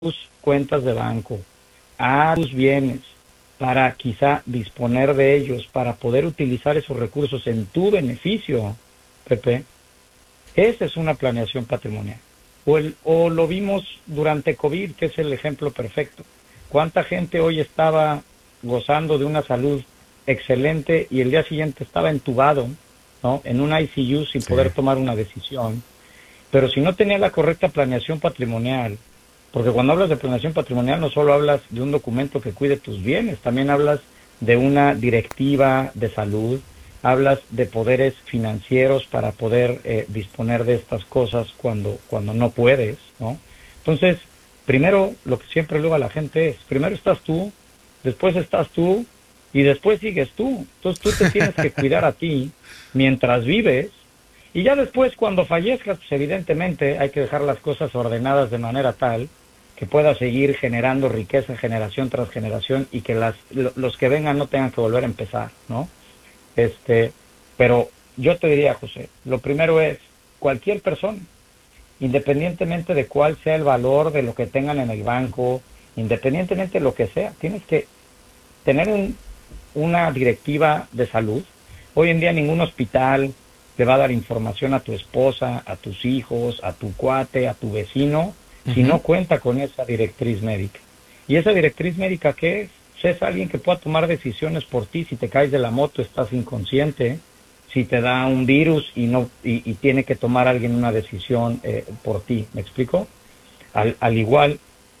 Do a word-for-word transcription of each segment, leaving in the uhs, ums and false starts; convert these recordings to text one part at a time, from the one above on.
tus cuentas de banco, a tus bienes, para quizá disponer de ellos, para poder utilizar esos recursos en tu beneficio, Pepe, esa es una planeación patrimonial. O, el, o lo vimos durante COVID, que es el ejemplo perfecto. ¿Cuánta gente hoy estaba gozando de una salud excelente y el día siguiente estaba entubado, ¿no?, en un I C U sin sí. poder tomar una decisión? Pero si no tenía la correcta planeación patrimonial, porque cuando hablas de planeación patrimonial no solo hablas de un documento que cuide tus bienes, también hablas de una directiva de salud, hablas de poderes financieros para poder eh, disponer de estas cosas cuando, cuando no puedes, ¿no? Entonces, primero, lo que siempre luego a la gente es, primero estás tú, después estás tú, y después sigues tú. Entonces tú te tienes que cuidar a ti mientras vives, y ya después cuando fallezcas, pues evidentemente hay que dejar las cosas ordenadas de manera tal que pueda seguir generando riqueza generación tras generación y que las los que vengan no tengan que volver a empezar, ¿no? Este, pero yo te diría, José, lo primero es, cualquier persona, independientemente de cuál sea el valor de lo que tengan en el banco, independientemente de lo que sea, tienes que tener un, una directiva de salud. Hoy en día ningún hospital te va a dar información a tu esposa, a tus hijos, a tu cuate, a tu vecino, uh-huh. si no cuenta con esa directriz médica. ¿Y esa directriz médica qué es? Es alguien que pueda tomar decisiones por ti. Si te caes de la moto, estás inconsciente. Si te da un virus y no y, y tiene que tomar alguien una decisión eh, por ti. ¿Me explico? Al, al igual,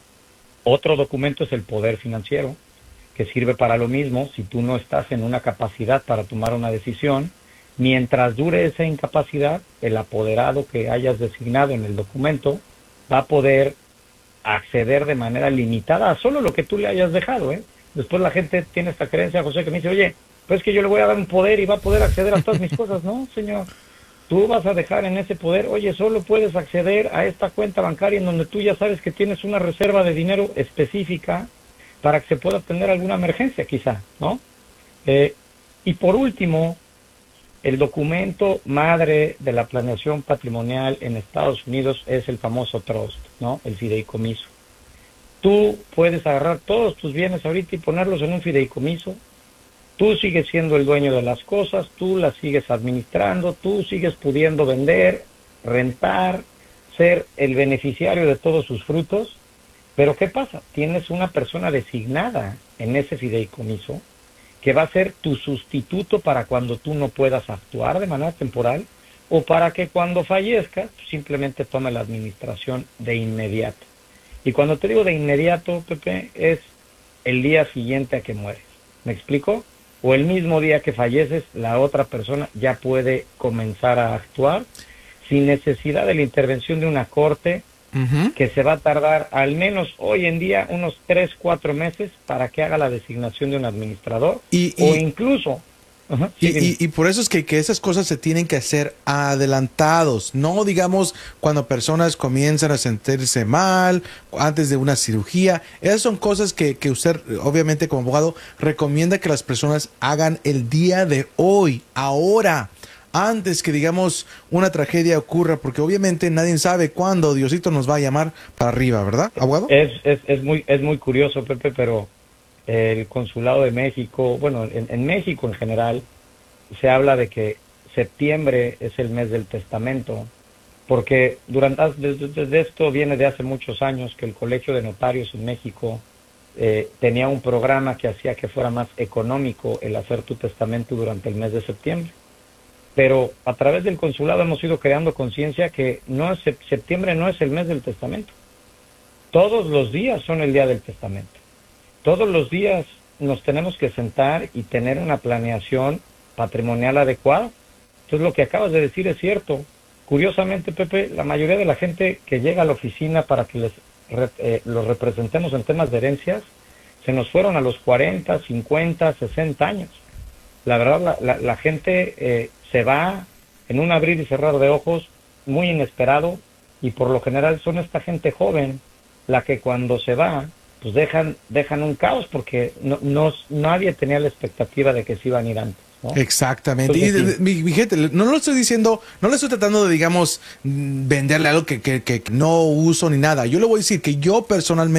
otro documento es el poder financiero, que sirve para lo mismo. Si tú no estás en una capacidad para tomar una decisión, mientras dure esa incapacidad, el apoderado que hayas designado en el documento va a poder acceder de manera limitada a solo lo que tú le hayas dejado, ¿eh? Después la gente tiene esta creencia, José, que me dice, oye, pues es que yo le voy a dar un poder y va a poder acceder a todas mis cosas. No, señor, tú vas a dejar en ese poder, oye, solo puedes acceder a esta cuenta bancaria en donde tú ya sabes que tienes una reserva de dinero específica para que se pueda tener alguna emergencia, quizá, ¿no? Eh, y por último, el documento madre de la planeación patrimonial en Estados Unidos es el famoso trust, ¿no? El fideicomiso. Tú puedes agarrar todos tus bienes ahorita y ponerlos en un fideicomiso. Tú sigues siendo el dueño de las cosas, tú las sigues administrando, tú sigues pudiendo vender, rentar, ser el beneficiario de todos sus frutos. Pero ¿qué pasa? Tienes una persona designada en ese fideicomiso que va a ser tu sustituto para cuando tú no puedas actuar de manera temporal o para que cuando fallezcas simplemente tome la administración de inmediato. Y cuando te digo de inmediato, Pepe, es el día siguiente a que mueres. ¿Me explico? O el mismo día que falleces, la otra persona ya puede comenzar a actuar sin necesidad de la intervención de una corte, uh-huh. que se va a tardar al menos hoy en día unos tres, cuatro meses para que haga la designación de un administrador. Y, y, o incluso... Uh-huh, y, sí, y, y por eso es que, que esas cosas se tienen que hacer adelantados, no digamos cuando personas comienzan a sentirse mal, antes de una cirugía. Esas son cosas que, que usted, obviamente como abogado, recomienda que las personas hagan el día de hoy, ahora, antes que digamos una tragedia ocurra, porque obviamente nadie sabe cuándo Diosito nos va a llamar para arriba, ¿verdad, abogado? Es, es, es, muy, es muy curioso, Pepe, pero... el Consulado de México, bueno, en, en México en general, se habla de que septiembre es el mes del testamento, porque durante desde, desde esto viene de hace muchos años que el Colegio de Notarios en México eh, tenía un programa que hacía que fuera más económico el hacer tu testamento durante el mes de septiembre. Pero a través del consulado hemos ido creando conciencia que no es, septiembre no es el mes del testamento. Todos los días son el día del testamento. Todos los días nos tenemos que sentar y tener una planeación patrimonial adecuada. Entonces lo que acabas de decir es cierto. Curiosamente, Pepe, la mayoría de la gente que llega a la oficina para que les eh, los representemos en temas de herencias, se nos fueron a los cuarenta, cincuenta, sesenta años. La verdad, la, la, la gente eh, se va en un abrir y cerrar de ojos muy inesperado y por lo general son esta gente joven la que cuando se va pues dejan dejan un caos porque no, no nadie tenía la expectativa de que se iban a ir antes, ¿no? Exactamente. Entonces, y de, de, mi, mi gente, no lo estoy diciendo, no le estoy tratando de, digamos, venderle algo que, que, que no uso ni nada. Yo le voy a decir que yo personalmente